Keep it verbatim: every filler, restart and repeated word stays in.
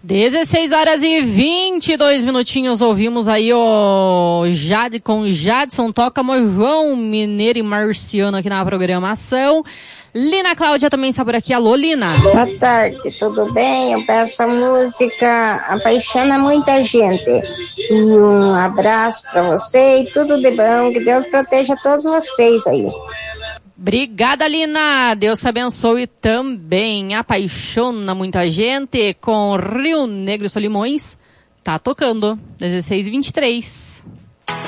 dezesseis horas e vinte e dois minutinhos, ouvimos aí o Jade com Jadson, toca João Mineiro e Marciano aqui na programação. Lina Cláudia também está por aqui. Alô, Lina. Boa tarde, tudo bem? Eu peço a música Apaixona Muita Gente. E um abraço para você e tudo de bom, que Deus proteja todos vocês aí. Obrigada, Lina. Deus te abençoe também. Apaixona Muita Gente com Rio Negro e Solimões. Tá tocando. dezesseis e vinte e três.